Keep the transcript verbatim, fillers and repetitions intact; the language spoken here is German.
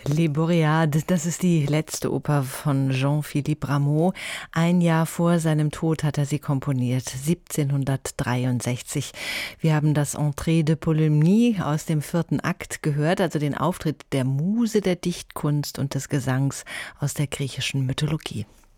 Les Boréades, das ist die letzte Oper von Jean-Philippe Rameau. Ein Jahr vor seinem Tod hat er sie komponiert, siebzehnhundertdreiundsechzig. Wir haben das Entrée de Polymnie aus dem vierten Akt gehört, also den Auftritt der Muse der Dichtkunst und des Gesangs aus der griechischen Mythologie.